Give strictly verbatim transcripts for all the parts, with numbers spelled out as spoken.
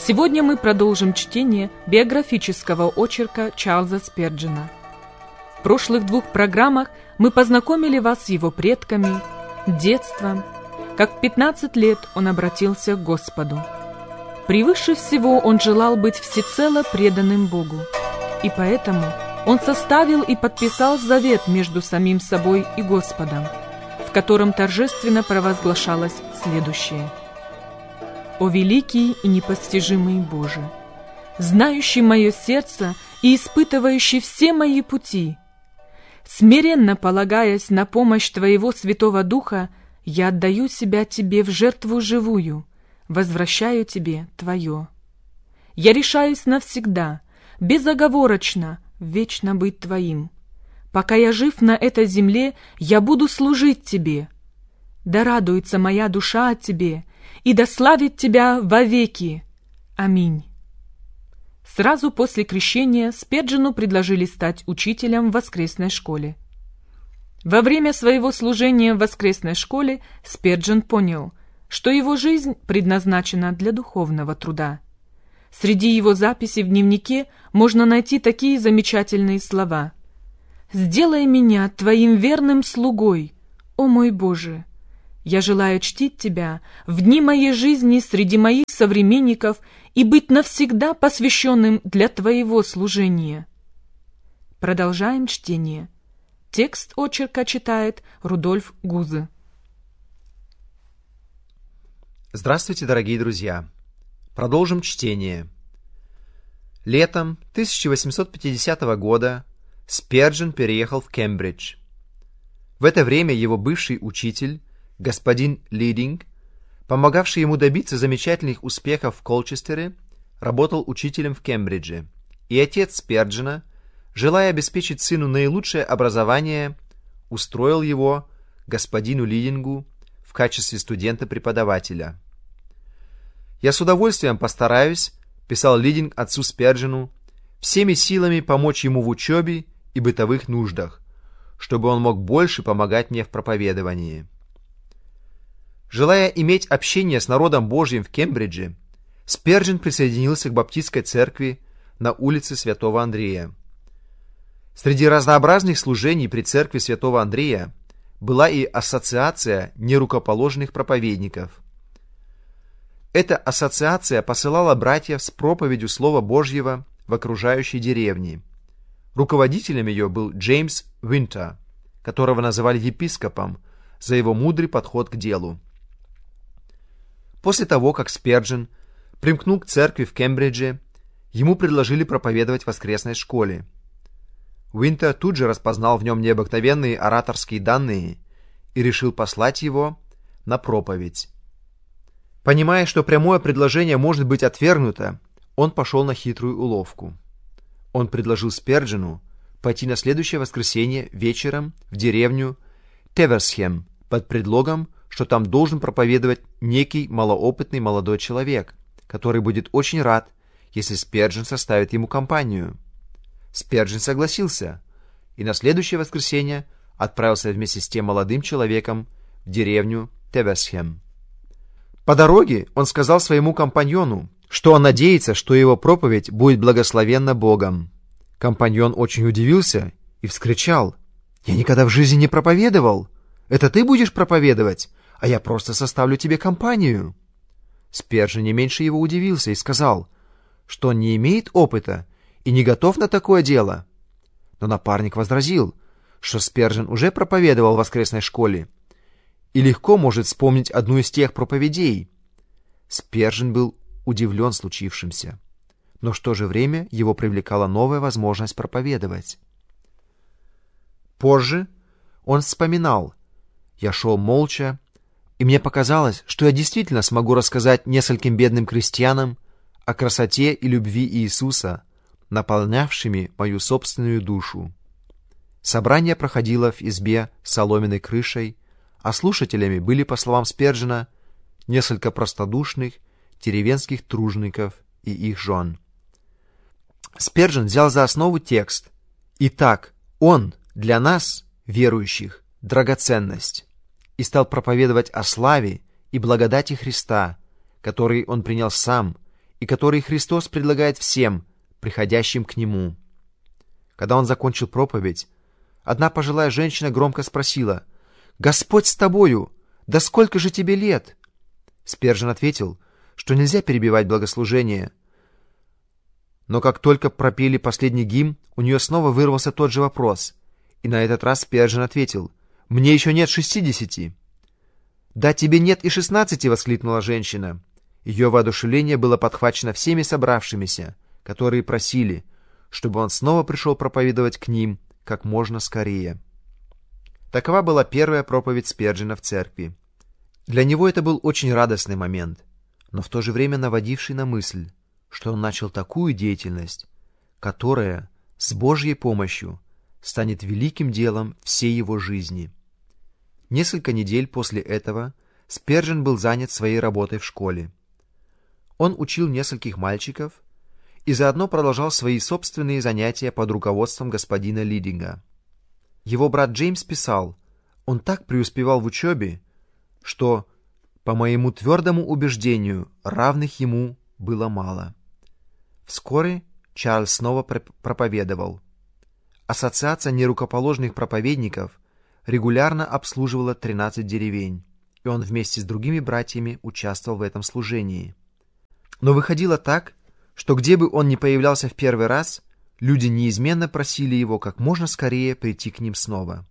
Сегодня мы продолжим чтение биографического очерка Чарльза Сперджена. В прошлых двух программах мы познакомили вас с его предками, детством, как в пятнадцать лет он обратился к Господу. Превыше всего он желал быть всецело преданным Богу, и поэтому он составил и подписал завет между самим собой и Господом, в котором торжественно провозглашалось следующее: «О великий и непостижимый Боже, знающий мое сердце и испытывающий все мои пути, смиренно полагаясь на помощь Твоего Святого Духа, я отдаю себя Тебе в жертву живую, возвращаю Тебе Твое. Я решаюсь навсегда, безоговорочно, вечно быть Твоим. Пока я жив на этой земле, я буду служить Тебе. Да радуется моя душа от Тебе, и да славит Тебя вовеки. Аминь». Сразу после крещения Сперджену предложили стать учителем в воскресной школе. Во время своего служения в воскресной школе Сперджен понял, что его жизнь предназначена для духовного труда. Среди его записей в дневнике можно найти такие замечательные слова: «Сделай меня Твоим верным слугой, о мой Боже! Я желаю чтить Тебя в дни моей жизни среди моих современников и быть навсегда посвященным для Твоего служения». Продолжаем чтение. Текст очерка читает Рудольф Гузе. Здравствуйте, дорогие друзья! Продолжим чтение. Летом тысяча восемьсот пятидесятого года Сперджен переехал в Кембридж. В это время его бывший учитель, господин Лидинг, помогавший ему добиться замечательных успехов в Колчестере, работал учителем в Кембридже, и отец Сперджена, желая обеспечить сыну наилучшее образование, устроил его господину Лидингу в качестве студента-преподавателя. «Я с удовольствием постараюсь», — писал Лидинг отцу Сперджену, «всеми силами помочь ему в учебе и бытовых нуждах, чтобы он мог больше помогать мне в проповедовании». Желая иметь общение с народом Божьим в Кембридже, Сперджен присоединился к баптистской церкви на улице Святого Андрея. Среди разнообразных служений при церкви Святого Андрея была и ассоциация нерукоположенных проповедников. Эта ассоциация посылала братьев с проповедью Слова Божьего в окружающей деревни. Руководителем ее был Джеймс Уинтер, которого называли епископом за его мудрый подход к делу. После того, как Сперджен примкнул к церкви в Кембридже, ему предложили проповедовать в воскресной школе. Уинтер тут же распознал в нем необыкновенные ораторские данные и решил послать его на проповедь. Понимая, что прямое предложение может быть отвергнуто, он пошел на хитрую уловку. Он предложил Сперджену пойти на следующее воскресенье вечером в деревню Теверсхем под предлогом, что там должен проповедовать некий малоопытный молодой человек, который будет очень рад, если Сперджен составит ему компанию. Сперджен согласился и на следующее воскресенье отправился вместе с тем молодым человеком в деревню Теверсхем. По дороге он сказал своему компаньону, что он надеется, что его проповедь будет благословенна Богом. Компаньон очень удивился и вскричал: «Я никогда в жизни не проповедовал! Это ты будешь проповедовать, а я просто составлю тебе компанию». Сперджен не меньше его удивился и сказал, что он не имеет опыта и не готов на такое дело. Но напарник возразил, что Сперджен уже проповедовал в воскресной школе и легко может вспомнить одну из тех проповедей. Сперджен был удивлен случившимся, но в то же время его привлекала новая возможность проповедовать. Позже он вспоминал: «Я шел молча, и мне показалось, что я действительно смогу рассказать нескольким бедным крестьянам о красоте и любви Иисуса, наполнявшими мою собственную душу». Собрание проходило в избе с соломенной крышей, а слушателями были, по словам Сперджена, несколько простодушных деревенских тружеников и их жен. Сперджен взял за основу текст: «Итак, Он для нас, верующих, драгоценность», и стал проповедовать о славе и благодати Христа, который Он принял сам и который Христос предлагает всем, приходящим к Нему. Когда он закончил проповедь, одна пожилая женщина громко спросила: «Господь с тобою! Да сколько же тебе лет?» Спержен ответил, что нельзя перебивать богослужение. Но как только пропели последний гимн, у нее снова вырвался тот же вопрос, и на этот раз Спержен ответил: «Мне еще нет шестидесяти». «Да тебе нет и шестнадцати!» — воскликнула женщина. Ее воодушевление было подхвачено всеми собравшимися, которые просили, чтобы он снова пришел проповедовать к ним как можно скорее. Такова была первая проповедь Спержена в церкви. Для него это был очень радостный момент, но в то же время наводивший на мысль, что он начал такую деятельность, которая с Божьей помощью станет великим делом всей его жизни. Несколько недель после этого Спержен был занят своей работой в школе. Он учил нескольких мальчиков и заодно продолжал свои собственные занятия под руководством господина Лидинга. Его брат Джеймс писал: «Он так преуспевал в учебе, что, по моему твердому убеждению, равных ему было мало». Вскоре Чарльз снова проповедовал. Ассоциация нерукоположных проповедников регулярно обслуживала тринадцать деревень, и он вместе с другими братьями участвовал в этом служении. Но выходило так, что где бы он ни появлялся в первый раз, люди неизменно просили его как можно скорее прийти к ним снова.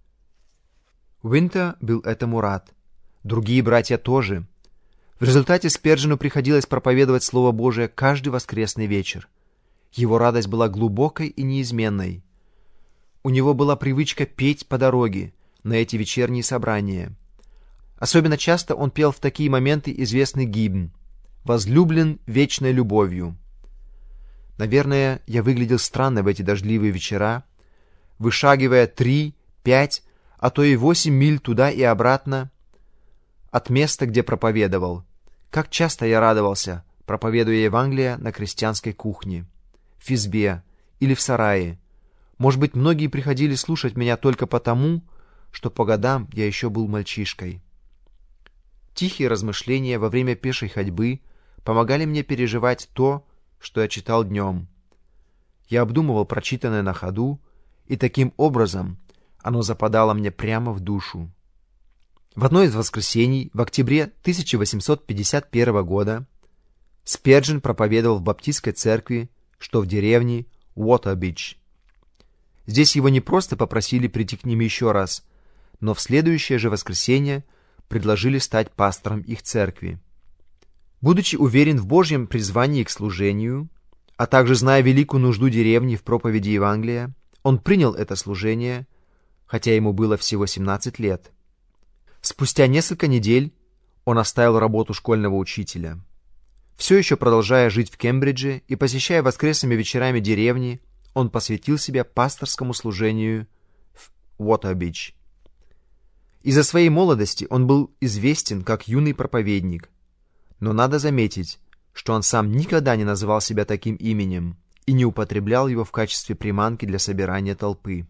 Уинтер был этому рад. Другие братья тоже. В результате Спержену приходилось проповедовать Слово Божие каждый воскресный вечер. Его радость была глубокой и неизменной. У него была привычка петь по дороге на эти вечерние собрания. Особенно часто он пел в такие моменты известный гимн «Возлюблен вечной любовью». Наверное, я выглядел странно в эти дождливые вечера, вышагивая три, пять, а то и восемь миль туда и обратно от места, где проповедовал. Как часто я радовался, проповедуя Евангелие на крестьянской кухне, в избе или в сарае. Может быть, многие приходили слушать меня только потому, что по годам я еще был мальчишкой. Тихие размышления во время пешей ходьбы помогали мне переживать то, что я читал днем. Я обдумывал прочитанное на ходу, и таким образом оно западало мне прямо в душу. В одно из воскресений в октябре тысяча восемьсот пятьдесят первого года Спержен проповедовал в баптистской церкви, что в деревне Уотер-Бич. Здесь его не просто попросили прийти к ним еще раз, но в следующее же воскресенье предложили стать пастором их церкви. Будучи уверен в Божьем призвании к служению, а также зная великую нужду деревни в проповеди Евангелия, он принял это служение, хотя ему было всего семнадцать лет. Спустя несколько недель он оставил работу школьного учителя. Все еще продолжая жить в Кембридже и посещая воскресными вечерами деревни, он посвятил себя пасторскому служению в Уотер-Бич. Из-за своей молодости он был известен как юный проповедник, но надо заметить, что он сам никогда не называл себя таким именем и не употреблял его в качестве приманки для собирания толпы.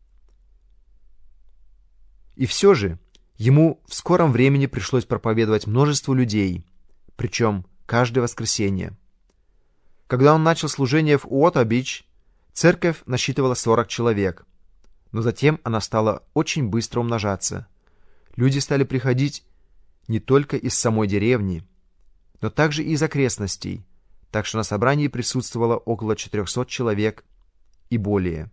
И все же ему в скором времени пришлось проповедовать множеству людей, причем каждое воскресенье. Когда он начал служение в Уотер-Бич, церковь насчитывала сорок человек, но затем она стала очень быстро умножаться. Люди стали приходить не только из самой деревни, но также и из окрестностей, так что на собрании присутствовало около четырехсот человек и более.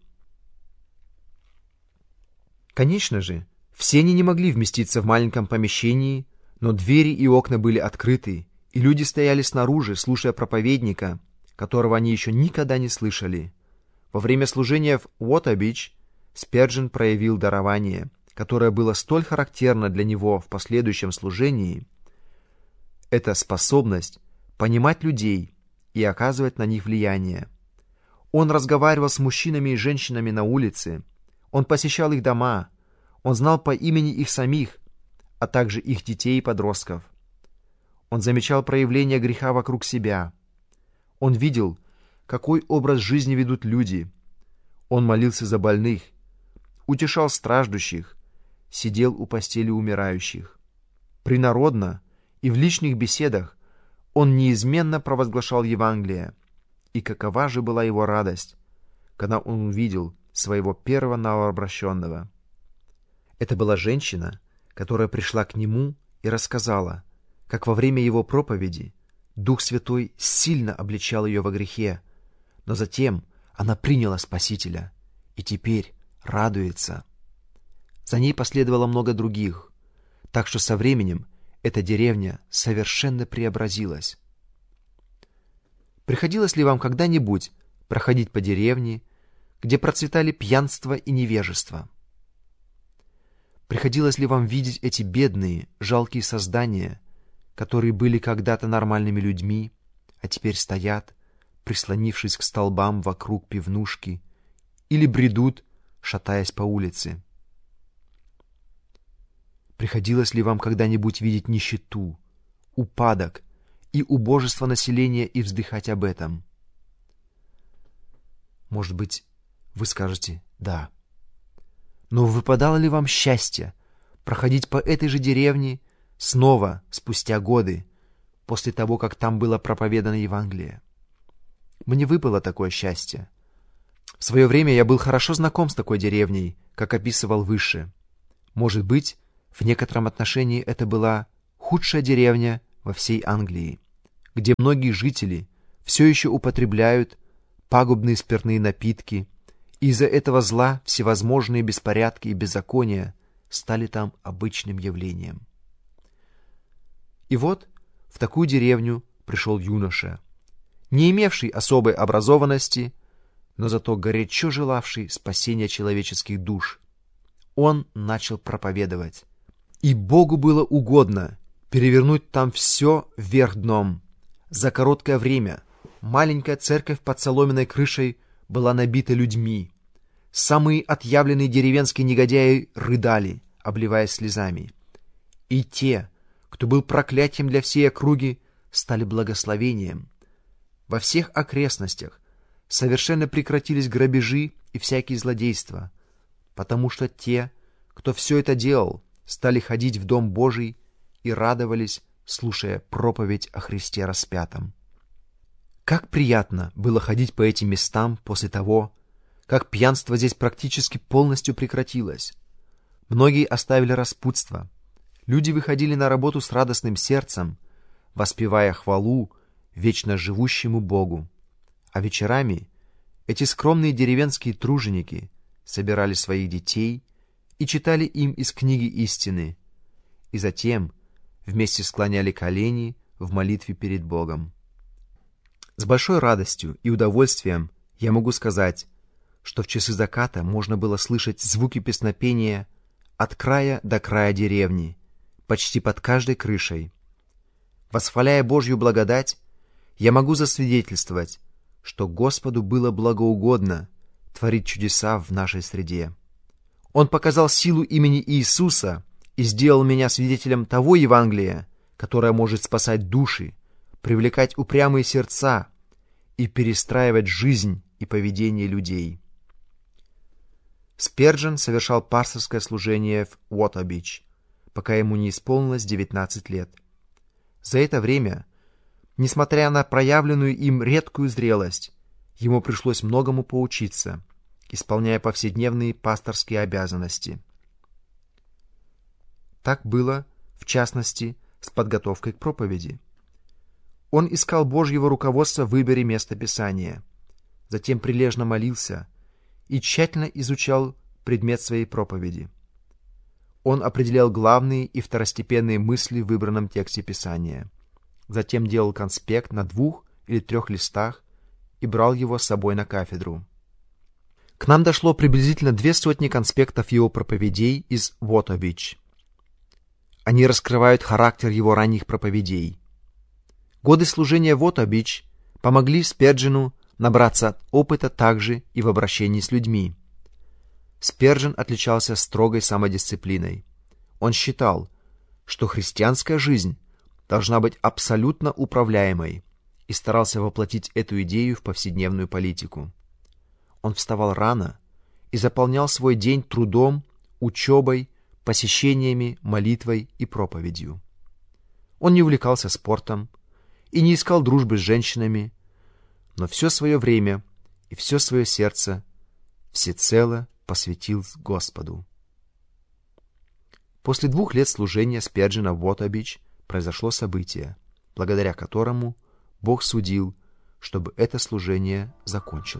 Конечно же, все они не могли вместиться в маленьком помещении, но двери и окна были открыты, и люди стояли снаружи, слушая проповедника, которого они еще никогда не слышали. Во время служения в Уотер-Бич Спержен проявил дарование, которое было столь характерно для него в последующем служении. Это способность понимать людей и оказывать на них влияние. Он разговаривал с мужчинами и женщинами на улице, он посещал их дома, он знал по имени их самих, а также их детей и подростков. Он замечал проявления греха вокруг себя. Он видел, какой образ жизни ведут люди. Он молился за больных, утешал страждущих, сидел у постели умирающих. Принародно и в личных беседах он неизменно провозглашал Евангелие. И какова же была его радость, когда он увидел своего первого новообращенного. Это была женщина, которая пришла к нему и рассказала, как во время его проповеди Дух Святой сильно обличал ее во грехе, но затем она приняла Спасителя и теперь радуется. За ней последовало много других, так что со временем эта деревня совершенно преобразилась. Приходилось ли вам когда-нибудь проходить по деревне, где процветали пьянство и невежество? Приходилось ли вам видеть эти бедные, жалкие создания, которые были когда-то нормальными людьми, а теперь стоят, прислонившись к столбам вокруг пивнушки, или бредут, шатаясь по улице? Приходилось ли вам когда-нибудь видеть нищету, упадок и убожество населения и вздыхать об этом? Может быть, вы скажете «да». Но выпадало ли вам счастье проходить по этой же деревне снова спустя годы, после того, как там было проповедано Евангелие? Мне выпало такое счастье. В свое время я был хорошо знаком с такой деревней, как описывал выше. Может быть, в некотором отношении это была худшая деревня во всей Англии, где многие жители все еще употребляют пагубные спиртные напитки, и из-за этого зла всевозможные беспорядки и беззакония стали там обычным явлением. И вот в такую деревню пришел юноша, не имевший особой образованности, но зато горячо желавший спасения человеческих душ. Он начал проповедовать, и Богу было угодно перевернуть там все вверх дном. За короткое время маленькая церковь под соломенной крышей была набита людьми. Самые отъявленные деревенские негодяи рыдали, обливаясь слезами. И те, кто был проклятием для всей округи, стали благословением. Во всех окрестностях совершенно прекратились грабежи и всякие злодейства, потому что те, кто все это делал, стали ходить в Дом Божий и радовались, слушая проповедь о Христе распятом. Как приятно было ходить по этим местам после того, как пьянство здесь практически полностью прекратилось. Многие оставили распутство. Люди выходили на работу с радостным сердцем, воспевая хвалу вечно живущему Богу. А вечерами эти скромные деревенские труженики собирали своих детей и читали им из книги истины, и затем вместе склоняли колени в молитве перед Богом. С большой радостью и удовольствием я могу сказать, что в часы заката можно было слышать звуки песнопения от края до края деревни, почти под каждой крышей. Восхваляя Божью благодать, я могу засвидетельствовать, что Господу было благоугодно творить чудеса в нашей среде. Он показал силу имени Иисуса и сделал меня свидетелем того Евангелия, которое может спасать души, привлекать упрямые сердца и перестраивать жизнь и поведение людей. Спержен совершал пасторское служение в Уотербич, пока ему не исполнилось девятнадцать лет. За это время, несмотря на проявленную им редкую зрелость, ему пришлось многому поучиться, исполняя повседневные пасторские обязанности. Так было, в частности, с подготовкой к проповеди. Он искал Божьего руководства в выборе места Писания, затем прилежно молился и тщательно изучал предмет своей проповеди. Он определял главные и второстепенные мысли в выбранном тексте Писания, затем делал конспект на двух или трех листах и брал его с собой на кафедру. К нам дошло приблизительно две сотни конспектов его проповедей из Уотербич. Они раскрывают характер его ранних проповедей. Годы служения в Уотербич помогли Спержену набраться опыта также и в обращении с людьми. Спержен отличался строгой самодисциплиной. Он считал, что христианская жизнь должна быть абсолютно управляемой, и старался воплотить эту идею в повседневную политику. Он вставал рано и заполнял свой день трудом, учебой, посещениями, молитвой и проповедью. Он не увлекался спортом и не искал дружбы с женщинами, но все свое время и все свое сердце всецело посвятил Господу. После двух лет служения Спержена в Уотербич произошло событие, благодаря которому Бог судил, чтобы это служение закончилось.